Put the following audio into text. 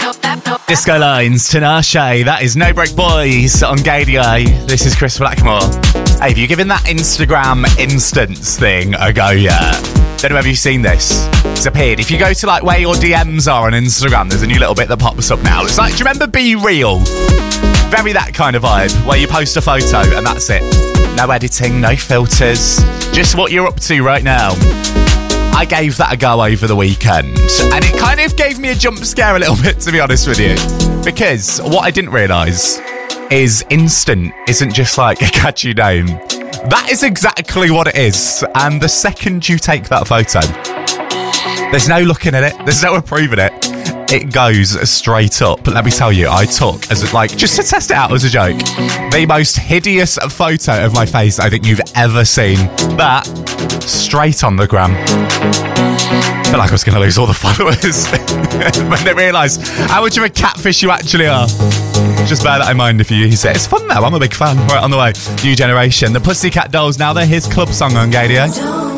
Disco Lines, Tinashe, that is No Break Boys on Gadio. This is Chris Blackmore. Hey, have you given that Instagram instance thing a go yet? Don't know if you've seen this. It's appeared. If you go to like where your DMs are on Instagram, there's a new little bit that pops up now. It's like, do you remember Be Real? Very that kind of vibe, where you post a photo and that's it. No editing, no filters, just what you're up to right now. I gave that a go over the weekend, and it kind of gave me a jump scare a little bit, to be honest with you, because what I didn't realise is Instant isn't just like a catchy name. That is exactly what it is, and the second you take that photo, there's no looking at it, there's no approving it. It goes straight up. Let me tell you, I took, as like, just to test it out as a joke, the most hideous photo of my face I think you've ever seen. That, straight on the gram. I feel like I was going to lose all the followers when they realise how much of a catfish you actually are. Just bear that in mind if you use it. It's fun though, I'm a big fan. Right, on the way, New Generation. The Pussycat Dolls, now they're his club song on Gadio.